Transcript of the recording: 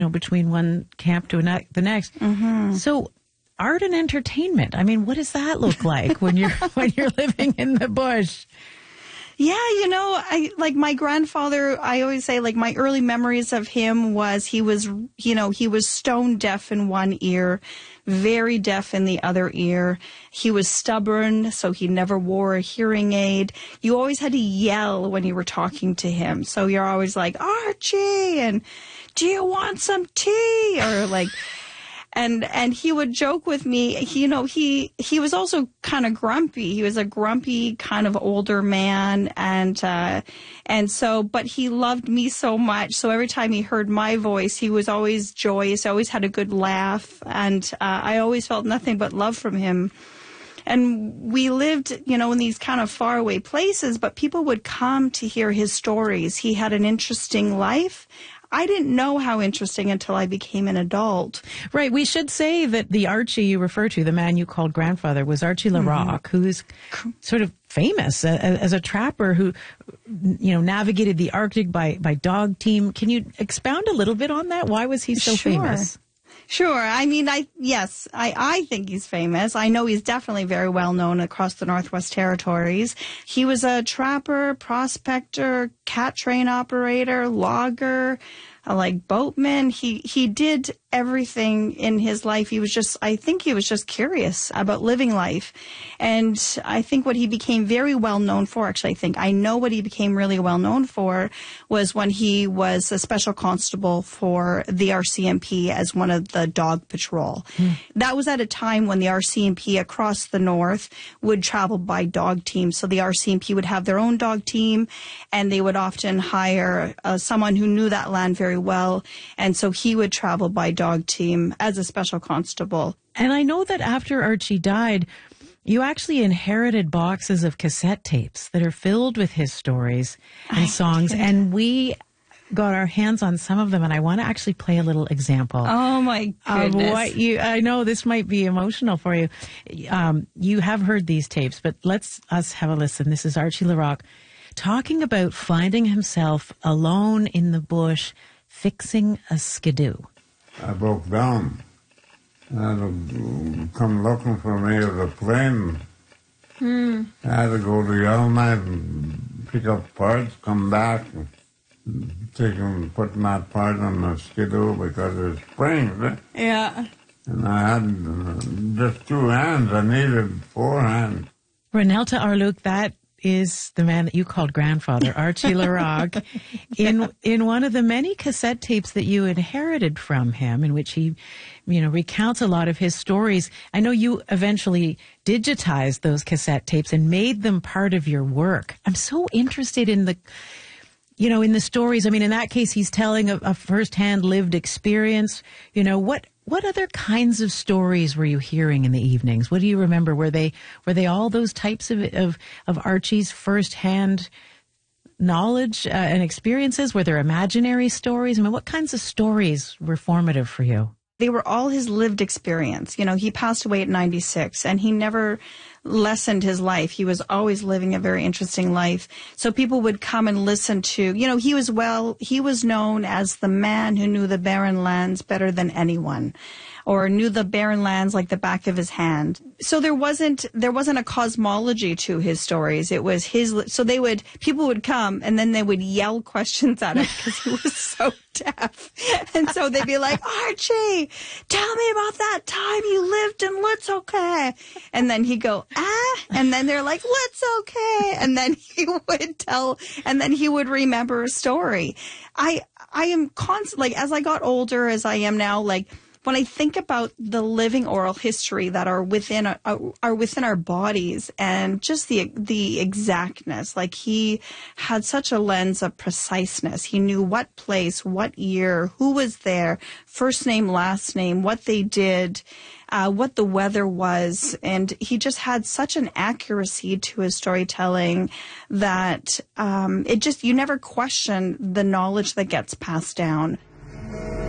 between one camp to the next. Mm-hmm. So art and entertainment, I mean, what does that look like when you're living in the bush? Yeah, I like my grandfather. I always say, like, my early memories of him was he was stone deaf in one ear, very deaf in the other ear. He was stubborn, so he never wore a hearing aid. You always had to yell when you were talking to him. So you're always like, Archie, and do you want some tea? Or like, and he would joke with me. He was also kind of grumpy. He was a grumpy kind of older man, and so, but he loved me so much. So every time he heard my voice, he was always joyous. Always had a good laugh, and I always felt nothing but love from him. And we lived, in these kind of faraway places, but people would come to hear his stories. He had an interesting life. I didn't know how interesting until I became an adult. Right. We should say that the Archie you refer to, the man you called grandfather, was Archie Larocque, who's sort of famous as a trapper who, navigated the Arctic by dog team. Can you expound a little bit on that? Why was he so famous? Sure. I mean, I think he's famous. I know he's definitely very well known across the Northwest Territories. He was a trapper, prospector, cat train operator, logger, like boatman. He did everything in his life. I think he was just curious about living life. And I think what he became very well known for, I know what he became really well known for was when he was a special constable for the RCMP as one of the dog patrol. That was at a time when the RCMP across the north would travel by dog team. So the RCMP would have their own dog team, and they would often hire someone who knew that land very well. And so he would travel by dog team as a special constable. And I know that after Archie died, you actually inherited boxes of cassette tapes that are filled with his stories and songs. And we got our hands on some of them, and I want to actually play a little example. Oh my goodness. I know this might be emotional for you. You have heard these tapes, but let's us have a listen. This is Archie Larocque talking about finding himself alone in the bush fixing a skidoo. I broke down. I had to come looking for me at the plane. I had to go to Yellowknife and pick up parts, come back, and put that part on the skidoo because it was springs. Yeah. And I had just 2 hands. I needed 4 hands. Renelta Arluc, that is the man that you called grandfather, Archie Larocque, in one of the many cassette tapes that you inherited from him, in which he, recounts a lot of his stories. I know you eventually digitized those cassette tapes and made them part of your work. I'm so interested in in the stories. I mean, in that case, he's telling a firsthand lived experience. What other kinds of stories were you hearing in the evenings? What do you remember? Were they all those types of Archie's firsthand knowledge and experiences? Were there imaginary stories? I mean, what kinds of stories were formative for you? They were all his lived experience. He passed away at 96, and he never lessened his life. He was always living a very interesting life. So people would come and listen to, he was known as the man who knew the barren lands better than anyone, or knew the barren lands like the back of his hand. So there wasn't a cosmology to his stories. It was people would come and then they would yell questions at him because he was so deaf. And so they'd be like, Archie, tell me about that time you lived in Let's Okay. And then he'd go, and then they're like, Let's Okay. And then he would tell, and then he would remember a story. I am constantly, as I got older, as I am now, when I think about the living oral history that are within our bodies, and just the exactness, he had such a lens of preciseness. He knew what place, what year, who was there, first name, last name, what they did, what the weather was, and he just had such an accuracy to his storytelling that you never question the knowledge that gets passed down.